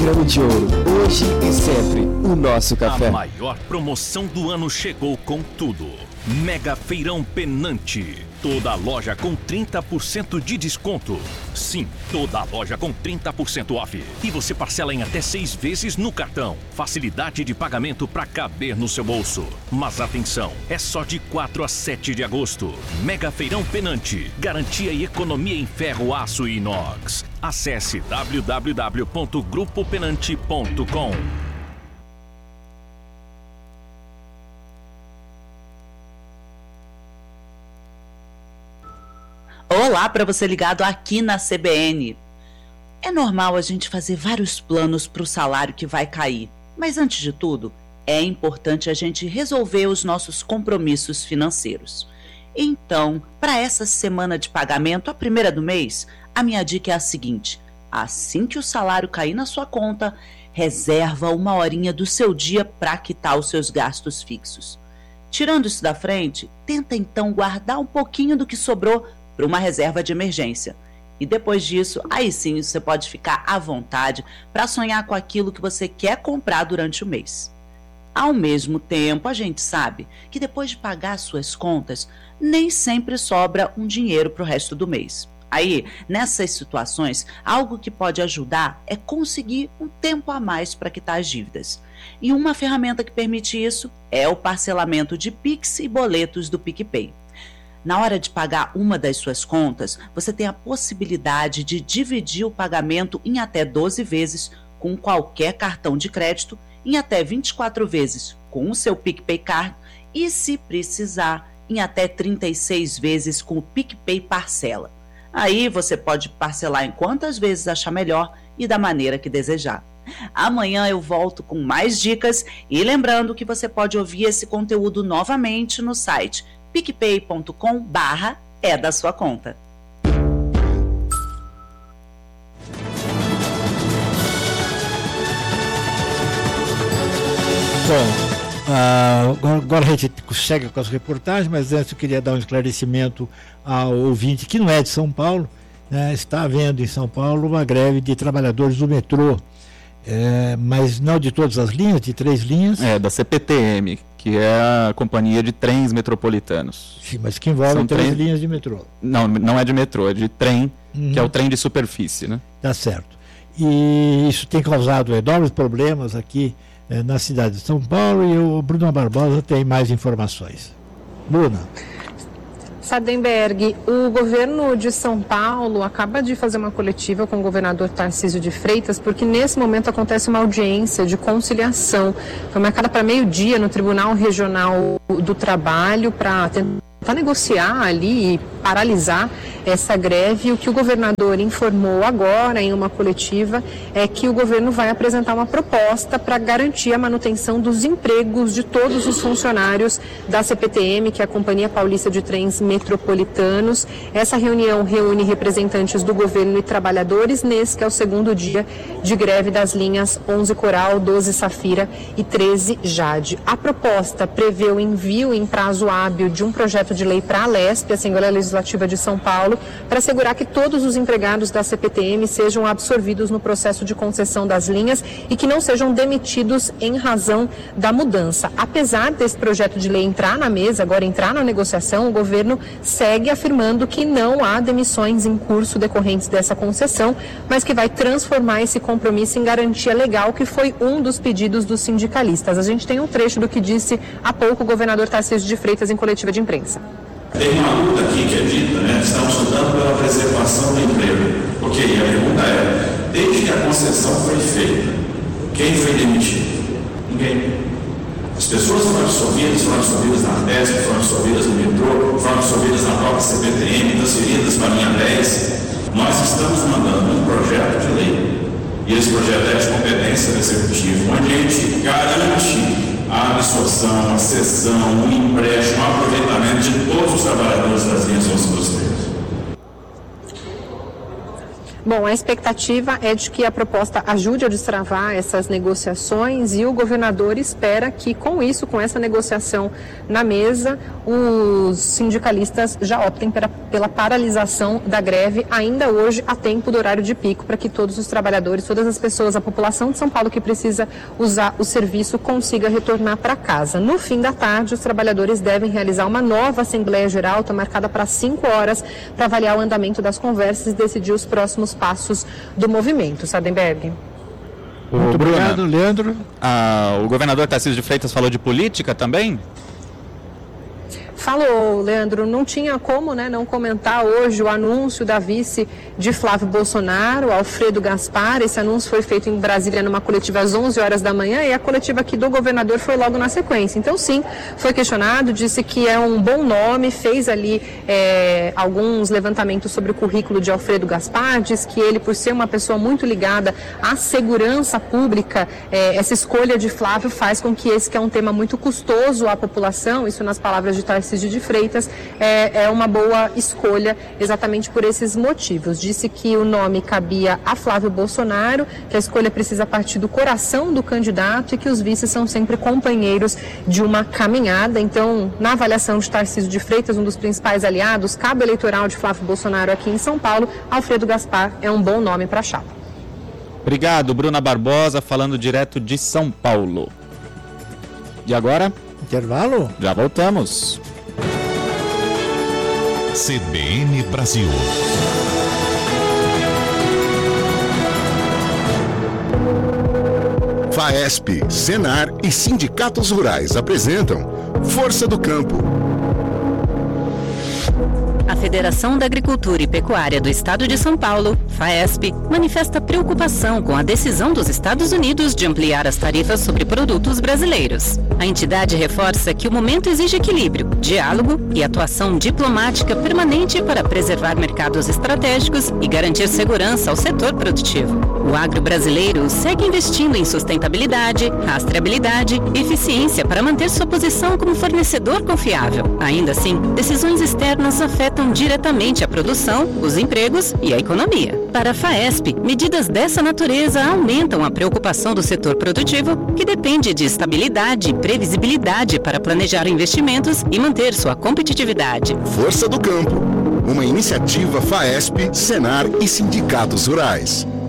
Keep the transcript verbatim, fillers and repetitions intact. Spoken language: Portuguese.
grama de ouro. Hoje e sempre, o nosso café. A maior promoção do ano chegou com tudo. Mega Feirão Penante. Toda a loja com trinta por cento de desconto. Sim, toda a loja com trinta por cento off. E você parcela em até seis vezes no cartão. Facilidade de pagamento para caber no seu bolso. Mas atenção, é só de quatro a sete de agosto. Mega Feirão Penante. Garantia e economia em ferro, aço e inox. Acesse w w w ponto grupo penante ponto com. Olá para você ligado aqui na C B N. É normal a gente fazer vários planos para o salário que vai cair, mas antes de tudo, é importante a gente resolver os nossos compromissos financeiros. Então, para essa semana de pagamento, a primeira do mês, a minha dica é a seguinte: assim que o salário cair na sua conta, reserva uma horinha do seu dia para quitar os seus gastos fixos. Tirando isso da frente, tenta então guardar um pouquinho do que sobrou para uma reserva de emergência. E depois disso, aí sim você pode ficar à vontade para sonhar com aquilo que você quer comprar durante o mês. Ao mesmo tempo, a gente sabe que depois de pagar suas contas, nem sempre sobra um dinheiro para o resto do mês. Aí, nessas situações, algo que pode ajudar é conseguir um tempo a mais para quitar as dívidas. E uma ferramenta que permite isso é o parcelamento de Pix e boletos do PicPay. Na hora de pagar uma das suas contas, você tem a possibilidade de dividir o pagamento em até doze vezes com qualquer cartão de crédito, em até vinte e quatro vezes com o seu PicPay Card e, se precisar, em até trinta e seis vezes com o PicPay Parcela. Aí você pode parcelar em quantas vezes achar melhor e da maneira que desejar. Amanhã eu volto com mais dicas e lembrando que você pode ouvir esse conteúdo novamente no site picpay ponto com barra é da sua conta. Bom, uh, agora a gente segue com as reportagens, mas antes eu queria dar um esclarecimento ao ouvinte que não é de São Paulo, né? Está havendo em São Paulo uma greve de trabalhadores do metrô, é, mas não de todas as linhas, de três linhas. É, da C P T M, que é a Companhia de Trens Metropolitanos. Sim, mas que envolve São três trens... linhas de metrô. Não, não é de metrô, é de trem, uhum. Que é o trem de superfície, né? Tá certo. E isso tem causado enormes problemas aqui eh, na cidade de São Paulo, e o Bruno Barbosa tem mais informações. Bruna. Sardenberg, o governo de São Paulo acaba de fazer uma coletiva com o governador Tarcísio de Freitas, porque nesse momento acontece uma audiência de conciliação. Foi marcada para meio-dia no Tribunal Regional do Trabalho para tentar negociar ali e paralisar essa greve. O que o governador informou agora em uma coletiva é que o governo vai apresentar uma proposta para garantir a manutenção dos empregos de todos os funcionários da C P T M, que é a Companhia Paulista de Trens Metropolitanos. Essa reunião reúne representantes do governo e trabalhadores nesse que é o segundo dia de greve das linhas onze Coral, doze Safira e treze Jade. A proposta prevê o envio em prazo hábil de um projeto de lei para a Lesp, a Assembleia Legislativa de São Paulo, para assegurar que todos os empregados da C P T M sejam absorvidos no processo de concessão das linhas e que não sejam demitidos em razão da mudança. Apesar desse projeto de lei entrar na mesa, agora entrar na negociação, o governo segue afirmando que não há demissões em curso decorrentes dessa concessão, mas que vai transformar esse compromisso em garantia legal, que foi um dos pedidos dos sindicalistas. A gente tem um trecho do que disse há pouco o governador Tarcísio de Freitas em coletiva de imprensa. Tem uma luta aqui que é dita, né? Estamos lutando pela preservação do emprego. Ok, a pergunta é, desde que a concessão foi feita, quem foi demitido? Ninguém. As pessoas foram absorvidas, foram absorvidas na Ardesp, foram absorvidas no metrô, foram absorvidas na própria C P T M, transferidas para a linha dez. Nós estamos mandando um projeto de lei, e esse projeto é de competência do Executivo, onde a gente garante a absorção, a cessão, o empréstimo, o aproveitamento de todos os trabalhadores das linhas onze costeiras. Bom, a expectativa é de que a proposta ajude a destravar essas negociações e o governador espera que, com isso, com essa negociação na mesa, os sindicalistas já optem pela, pela paralisação da greve ainda hoje a tempo do horário de pico, para que todos os trabalhadores, todas as pessoas, a população de São Paulo que precisa usar o serviço consiga retornar para casa. No fim da tarde, os trabalhadores devem realizar uma nova Assembleia Geral, está marcada para cinco horas, para avaliar o andamento das conversas e decidir os próximos passos do movimento. Sadenberg. Muito obrigado, Leandro. Ah, o governador Tarcísio de Freitas falou de política também? Falou, Leandro, não tinha como, né, não comentar hoje o anúncio da vice de Flávio Bolsonaro, Alfredo Gaspar. Esse anúncio foi feito em Brasília numa coletiva às onze horas da manhã e a coletiva aqui do governador foi logo na sequência. Então, sim, foi questionado, disse que é um bom nome, fez ali é, alguns levantamentos sobre o currículo de Alfredo Gaspar, diz que ele, por ser uma pessoa muito ligada à segurança pública, é, essa escolha de Flávio faz com que esse que é um tema muito custoso à população, isso nas palavras de Tarcísio de Freitas, é, é uma boa escolha exatamente por esses motivos. Disse que o nome cabia a Flávio Bolsonaro, que a escolha precisa partir do coração do candidato e que os vices são sempre companheiros de uma caminhada. Então, na avaliação de Tarcísio de Freitas, um dos principais aliados, cabo eleitoral de Flávio Bolsonaro aqui em São Paulo, Alfredo Gaspar é um bom nome para a chapa. Obrigado, Bruna Barbosa, falando direto de São Paulo. E agora? Intervalo? Já voltamos. C B N Brasil. FAESP, Senar e sindicatos rurais apresentam Força do Campo. A Federação da Agricultura e Pecuária do Estado de São Paulo, FAESP, manifesta preocupação com a decisão dos Estados Unidos de ampliar as tarifas sobre produtos brasileiros. A entidade reforça que o momento exige equilíbrio, diálogo e atuação diplomática permanente para preservar mercados estratégicos e garantir segurança ao setor produtivo. O agro brasileiro segue investindo em sustentabilidade, rastreabilidade e eficiência para manter sua posição como fornecedor confiável. Ainda assim, decisões externas afetam diretamente a produção, os empregos e a economia. Para a FAESP, medidas dessa natureza aumentam a preocupação do setor produtivo, que depende de estabilidade e previsibilidade para planejar investimentos e manter sua competitividade. Força do Campo, uma iniciativa FAESP, Senar e sindicatos rurais.